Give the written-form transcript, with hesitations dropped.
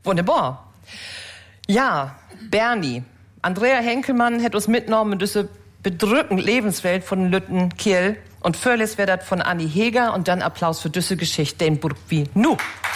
Wunderbar. Ja, Bernie. Andrea Henkelmann hat uns mitgenommen in diese bedrückende Lebenswelt von Lütten Kiel. Und völlig wird das von Anni Heger und dann Applaus für diese Geschichte in Burg wie nu.